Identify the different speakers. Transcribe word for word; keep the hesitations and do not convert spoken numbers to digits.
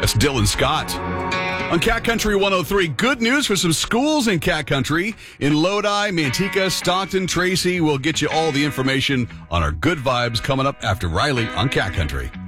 Speaker 1: That's Dylan Scott. On Cat Country one oh three, good news for some schools in Cat Country. In Lodi, Manteca, Stockton, Tracy. We'll get you all the information on our good vibes coming up after Riley on Cat Country.